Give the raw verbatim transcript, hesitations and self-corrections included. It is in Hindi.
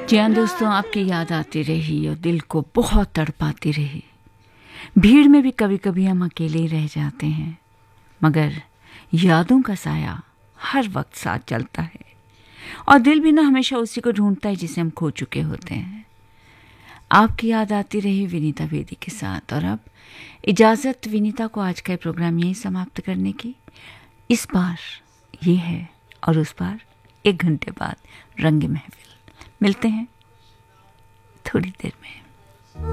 जी हाँ दोस्तों, आपकी याद आती रही और दिल को बहुत तड़पाती रही। भीड़ में भी कभी कभी हम अकेले ही रह जाते हैं, मगर यादों का साया हर वक्त साथ चलता है और दिल भी ना हमेशा उसी को ढूंढता है जिसे हम खो चुके होते हैं। आपकी याद आती रही विनीता बेदी के साथ। और अब इजाज़त विनीता को आज का प्रोग्राम यही समाप्त करने की। इस बार ये है और उस बार एक घंटे बाद रंग महफिल। मिलते हैं थोड़ी देर में।